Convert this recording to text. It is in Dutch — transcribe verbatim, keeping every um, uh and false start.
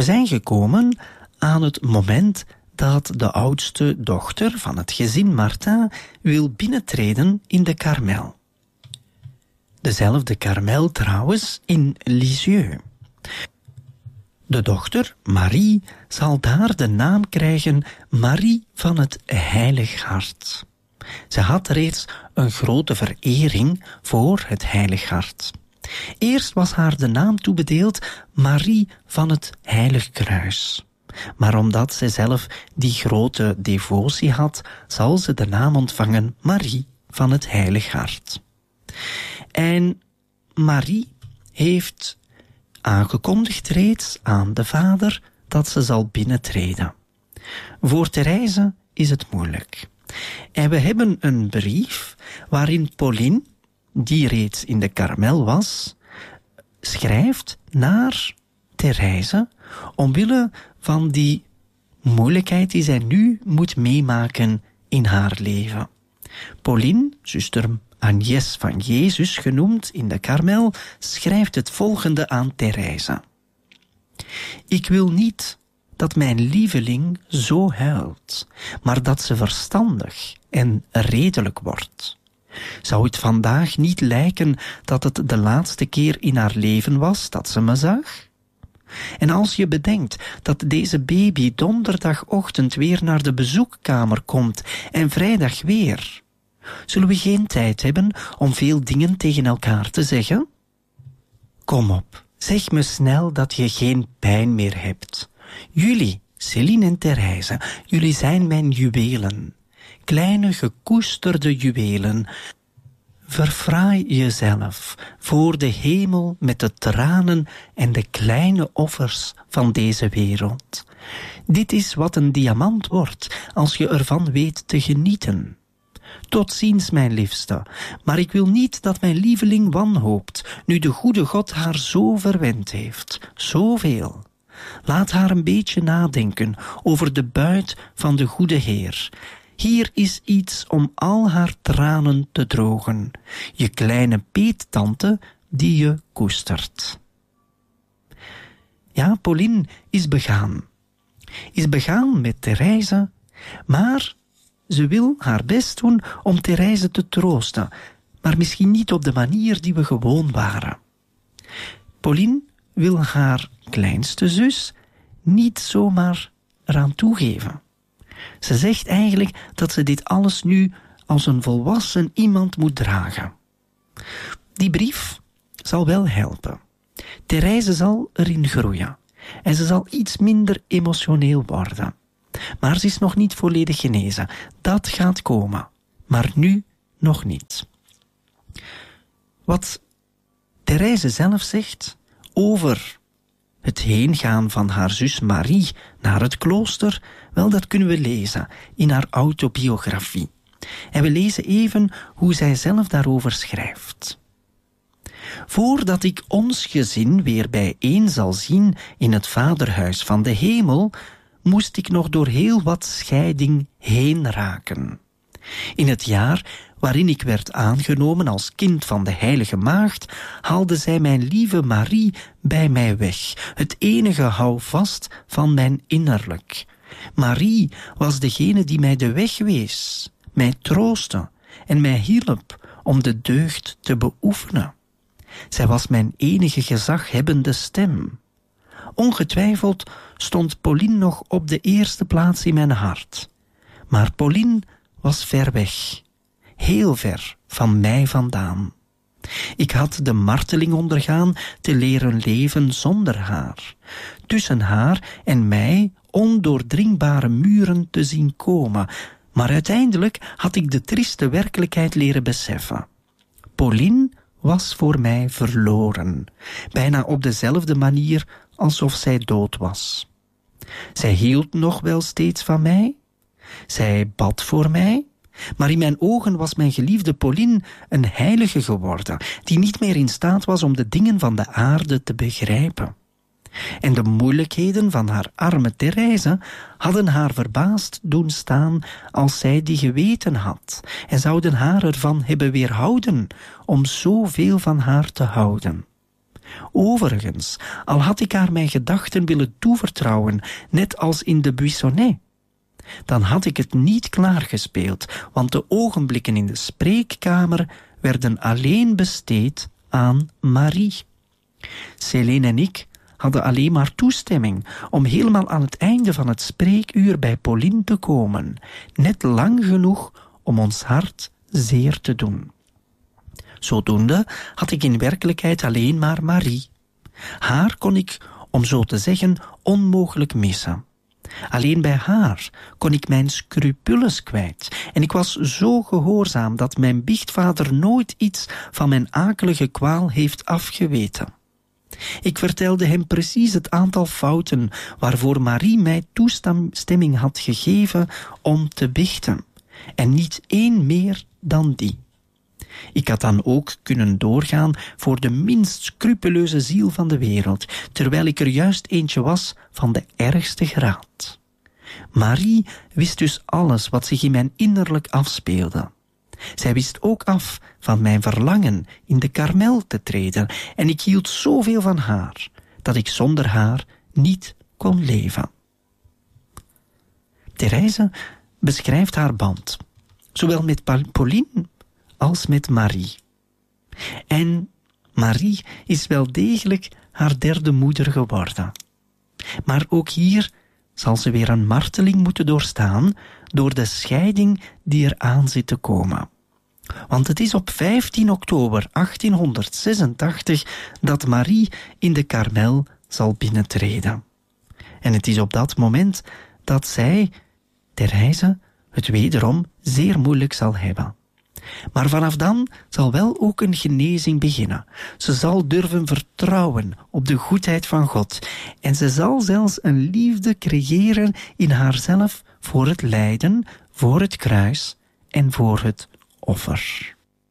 zijn gekomen aan het moment dat de oudste dochter van het gezin Martin wil binnentreden in de Karmel. Dezelfde Karmel trouwens in Lisieux. De dochter, Marie, zal daar de naam krijgen Marie van het Heilig Hart. Ze had reeds een grote verering voor het Heilig Hart. Eerst was haar de naam toebedeeld Marie van het Heilig Kruis. Maar omdat ze zelf die grote devotie had, zal ze de naam ontvangen Marie van het Heilig Hart. En Marie heeft aangekondigd reeds aan de Vader dat ze zal binnentreden. Voor Therese is het moeilijk. En we hebben een brief waarin Pauline, die reeds in de Karmel was, schrijft naar Therese omwille van die moeilijkheid die zij nu moet meemaken in haar leven. Pauline, zuster Agnès van Jezus genoemd in de Karmel, schrijft het volgende aan Therese. Ik wil niet dat mijn lieveling zo huilt, maar dat ze verstandig en redelijk wordt. Zou het vandaag niet lijken dat het de laatste keer in haar leven was dat ze me zag? En als je bedenkt dat deze baby donderdagochtend weer naar de bezoekkamer komt en vrijdag weer, zullen we geen tijd hebben om veel dingen tegen elkaar te zeggen? Kom op, zeg me snel dat je geen pijn meer hebt. Jullie, Céline en Therese, jullie zijn mijn juwelen. Kleine gekoesterde juwelen. Verfraai jezelf voor de hemel met de tranen en de kleine offers van deze wereld. Dit is wat een diamant wordt als je ervan weet te genieten. Tot ziens, mijn liefste, maar ik wil niet dat mijn lieveling wanhoopt, nu de goede God haar zo verwend heeft, zoveel. Laat haar een beetje nadenken over de buit van de goede Heer. Hier is iets om al haar tranen te drogen. Je kleine peettante die je koestert. Ja, Pauline is begaan. Is begaan met Therese, maar ze wil haar best doen om Therese te troosten, maar misschien niet op de manier die we gewoon waren. Pauline wil haar kleinste zus niet zomaar eraan toegeven. Ze zegt eigenlijk dat ze dit alles nu als een volwassen iemand moet dragen. Die brief zal wel helpen. Therese zal erin groeien en ze zal iets minder emotioneel worden. Maar ze is nog niet volledig genezen. Dat gaat komen, maar nu nog niet. Wat Therese zelf zegt over het heengaan van haar zus Marie naar het klooster, wel, dat kunnen we lezen in haar autobiografie. En we lezen even hoe zij zelf daarover schrijft. Voordat ik ons gezin weer bijeen zal zien in het vaderhuis van de hemel, moest ik nog door heel wat scheiding heen raken. In het jaar waarin ik werd aangenomen als kind van de Heilige Maagd, haalde zij mijn lieve Marie bij mij weg, het enige houvast van mijn innerlijk. Marie was degene die mij de weg wees, mij troostte en mij hielp om de deugd te beoefenen. Zij was mijn enige gezaghebbende stem. Ongetwijfeld stond Pauline nog op de eerste plaats in mijn hart. Maar Pauline was ver weg, heel ver van mij vandaan. Ik had de marteling ondergaan te leren leven zonder haar. Tussen haar en mij ondoordringbare muren te zien komen, maar uiteindelijk had ik de trieste werkelijkheid leren beseffen. Pauline was voor mij verloren, bijna op dezelfde manier alsof zij dood was. Zij hield nog wel steeds van mij, zij bad voor mij, maar in mijn ogen was mijn geliefde Pauline een heilige geworden, die niet meer in staat was om de dingen van de aarde te begrijpen. En de moeilijkheden van haar arme Therese hadden haar verbaasd doen staan als zij die geweten had, en zouden haar ervan hebben weerhouden om zoveel van haar te houden. Overigens, al had ik haar mijn gedachten willen toevertrouwen, net als in de Buissonnet, dan had ik het niet klaargespeeld, want de ogenblikken in de spreekkamer werden alleen besteed aan Marie. Céline en ik hadden alleen maar toestemming om helemaal aan het einde van het spreekuur bij Pauline te komen, net lang genoeg om ons hart zeer te doen. Zodoende had ik in werkelijkheid alleen maar Marie. Haar kon ik, om zo te zeggen, onmogelijk missen. Alleen bij haar kon ik mijn scrupules kwijt en ik was zo gehoorzaam dat mijn biechtvader nooit iets van mijn akelige kwaal heeft afgeweten. Ik vertelde hem precies het aantal fouten waarvoor Marie mij toestemming had gegeven om te biechten, en niet één meer dan die. Ik had dan ook kunnen doorgaan voor de minst scrupuleuze ziel van de wereld, terwijl ik er juist eentje was van de ergste graad. Marie wist dus alles wat zich in mijn innerlijk afspeelde. Zij wist ook af van mijn verlangen in de Karmel te treden, en ik hield zoveel van haar, dat ik zonder haar niet kon leven. Therese beschrijft haar band, zowel met Pauline als met Marie. En Marie is wel degelijk haar derde moeder geworden. Maar ook hier zal ze weer een marteling moeten doorstaan door de scheiding die er aan zit te komen. Want het is op vijftien oktober achttienhonderdzesentachtig dat Marie in de Karmel zal binnentreden. En het is op dat moment dat zij, Therese, het wederom zeer moeilijk zal hebben. Maar vanaf dan zal wel ook een genezing beginnen. Ze zal durven vertrouwen op de goedheid van God. En ze zal zelfs een liefde creëren in haarzelf voor het lijden, voor het kruis en voor het offer.